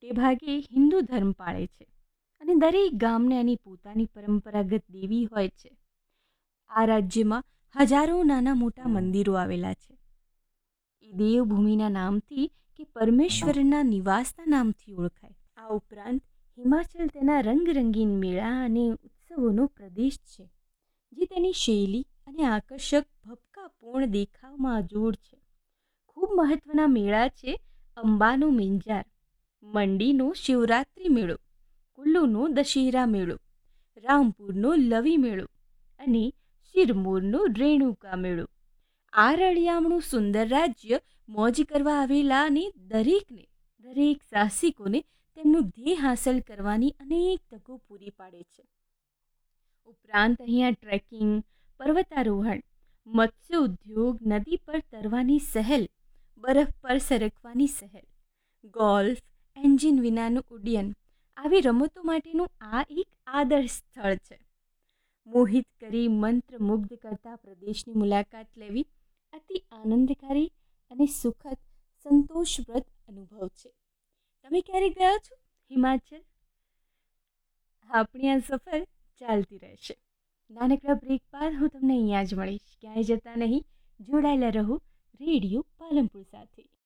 મોટે ભાગે હિન્દુ ધર્મ પાળે છે અને દરેક ગામને એની પોતાની પરંપરાગત દેવી હોય છે. આ રાજ્યમાં હજારો નાના મોટા મંદિરો આવેલા છે. એ દેવભૂમિના નામથી કે પરમેશ્વરના નિવાસના નામથી ઓળખાય. આ ઉપરાંત હિમાચલ તેના રંગરંગીન મેળા અને ઉત્સવોનો પ્રદેશ છે, જે તેની શૈલી અને આકર્ષક ભપકાપૂર્ણ દેખાવમાં અજોડ છે. ખૂબ મહત્ત્વના મેળા છે અંબાનો મિંજાર, મંડીનો શિવરાત્રિ મેળો, કુલ્લુનો દશેરા મેળો, રામપુરનો લવી મેળો અને શિરમોરનો રેણુકા મેળો. આ રળિયામણું સુંદર રાજ્ય મોજ કરવા આવેલા અને દરેક સાહસિકોને તેમનું ધ્યેય હાંસલ કરવાની અનેક તકો પૂરી પાડે છે. ઉપરાંત અહીંયા ટ્રેકિંગ, પર્વતારોહણ, મત્સ્ય ઉદ્યોગ, નદી પર તરવાની સહેલ, બરફ પર સરકવાની સહેલ, ગોલ્ફ, એન્જિન વિનાનું ઉડ્ડયન આવી રમતો માટેનું આ એક આદર્શ સ્થળ છે. મોહિત કરી મંત્રમુગ્ધ કરતા પ્રદેશની મુલાકાત લેવી અતિ આનંદકારી અને સુખદ સંતોષપ્રદ અનુભવ છે. તમે ક્યારે ગયા છો હિમાચલ? આપણી આ સફર ચાલતી રહેશે. નાનકડા બ્રેક બાદ હું તમને અહીંયા જ મળીશ. ક્યાંય જતા નહીં, જોડાયેલા રહો રેડિયો પાલનપુર સાથે.